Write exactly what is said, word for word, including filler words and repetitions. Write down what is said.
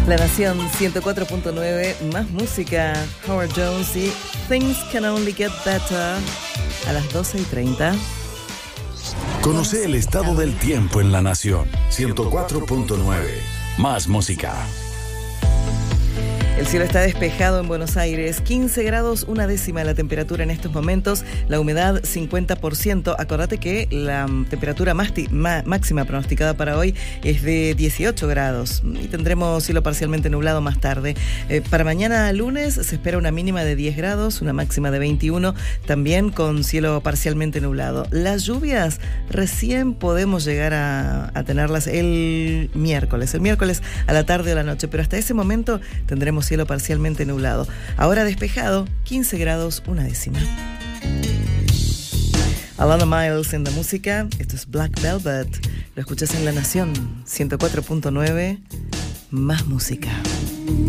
La Nación ciento cuatro punto nueve, más música, Howard Jones y Things Can Only Get Better a las doce y treinta. Conoce el estado del tiempo en La Nación ciento cuatro punto nueve, más música. El cielo está despejado en Buenos Aires, quince grados, una décima la temperatura en estos momentos, la humedad cincuenta por ciento. Acordate que la temperatura másti- má- máxima pronosticada para hoy es de dieciocho grados y tendremos cielo parcialmente nublado más tarde. Eh, para mañana lunes se espera una mínima de diez grados, una máxima de veintiuno, también con cielo parcialmente nublado. Las lluvias recién podemos llegar a, a tenerlas el miércoles, el miércoles a la tarde o la noche, pero hasta ese momento tendremos cielo parcialmente nublado. Ahora despejado, quince grados, una décima. Alana Miles en la música. Esto es Black Velvet. Lo escuchas en La Nación ciento cuatro punto nueve, más música.